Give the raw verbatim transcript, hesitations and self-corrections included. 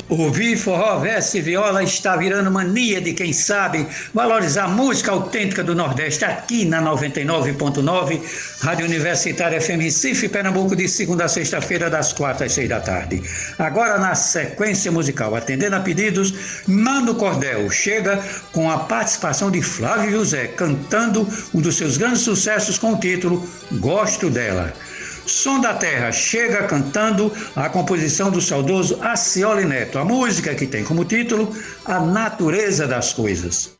Ouvir forró, verso e viola está virando mania de quem sabe valorizar a música autêntica do Nordeste aqui na noventa e nove ponto nove, Rádio Universitária F M Recife, Pernambuco, de segunda a sexta-feira, das quatro às seis da tarde. Agora na sequência musical, atendendo a pedidos, Mano Cordel chega com a participação de Flávio José, cantando um dos seus grandes sucessos com o título Gosto Dela. Som da Terra chega cantando a composição do saudoso Acioli Neto, a música que tem como título A Natureza das Coisas.